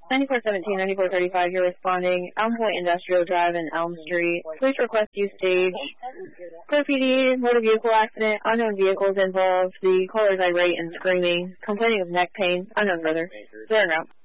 9417, 9435, you're responding. Elm Point Industrial Drive and Elm Street. Please request use stage. Clear PD, motor vehicle accident, unknown vehicles involved. The caller is irate and screaming, complaining of neck pain. Unknown, brother. Clear route.